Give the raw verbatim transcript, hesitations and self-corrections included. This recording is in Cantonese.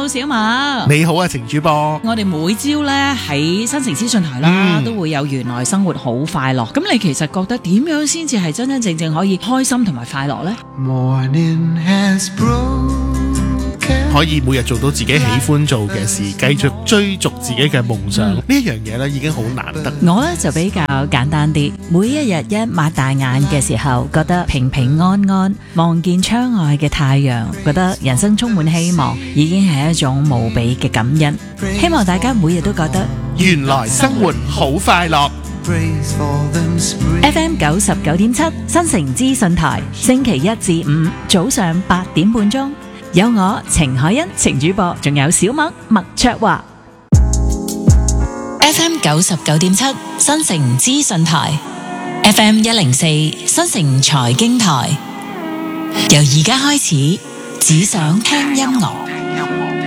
小馬。 你好啊，程主播。 我哋每朝咧喺新城資訊台啦，嗯、都會有原來生活好快樂。咁你其實覺得點樣先至係真真正正可以開心同埋快樂呢？ Morning has broken. 可以每日做到自己喜歡做嘅事，繼續追逐自己嘅夢想，呢一樣嘢咧已經好難得。 我咧就比較簡單啲，每一日一擘大眼嘅時候，覺得平平安安，望見窗外嘅太陽，覺得人生充滿希望，已經係一種無比嘅感恩。希望大家每日都覺得原來生活好快樂。 F M 九十九點七新城資訊台，星期一至五早上八點半鐘。有我程海欣程主播，仲有小麥麥卓華。F M 九十九點七新城資訊台 ，F M 一零四新城財經台。由而家開始，只想聽音樂。